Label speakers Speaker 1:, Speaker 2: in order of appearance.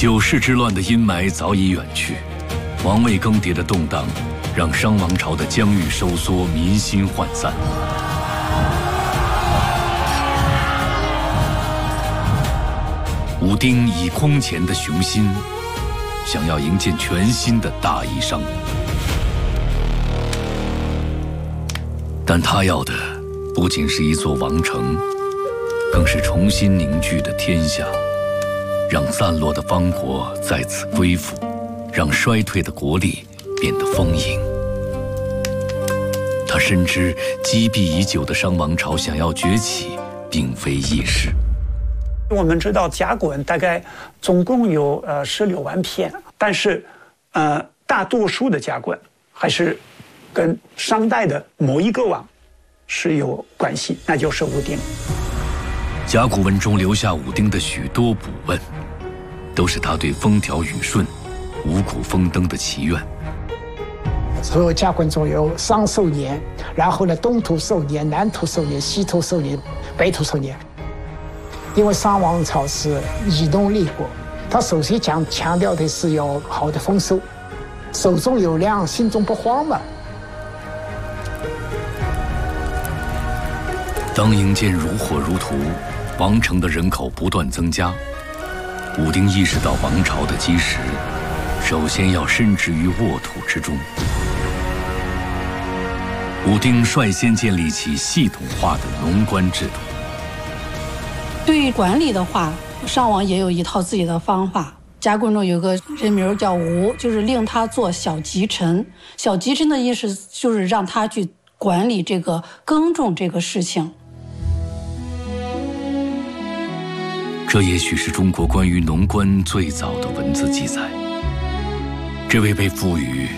Speaker 1: 九世之乱的阴霾早已远去，王位更迭的动荡让商王朝的疆域收缩，民心涣散。武丁以空前的雄心，想要营建全新的大夷商，但他要的不仅是一座王城，更是重新凝聚的天下，让散落的邦国再次归附，让衰退的国力变得丰盈。他深知积弊已久的商王朝想要崛起，并非易事。
Speaker 2: 我们知道甲骨文大概总共有16万篇，但是大多数的甲骨文还是跟商代的某一个王是有关系，那就是武丁。
Speaker 1: 甲骨文中留下武丁的许多卜问，都是他对风调雨顺、五谷丰登的祈愿。
Speaker 3: 所有甲骨文中有商寿年，然后呢东土寿年、南土寿年、西土寿年、北土寿年。因为商王朝是以农立国，他首先强调的是要好的丰收，手中有粮，心中不慌嘛。
Speaker 1: 当营建如火如荼，王城的人口不断增加，武丁意识到王朝的基石，首先要深植于沃土之中。武丁率先建立起系统化的农官制度。
Speaker 4: 对于管理的话，商王也有一套自己的方法。甲骨文中有个人名叫吴，就是令他做小集臣。小集臣的意思就是让他去管理这个耕种这个事情。
Speaker 1: 这也许是中国关于农官最早的文字记载。这位被赋予